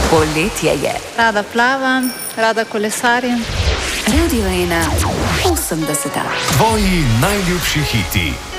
Poletje je. Rada plavam, rada kolesarim. Radio 1, 80. Tvoji najljubši hiti.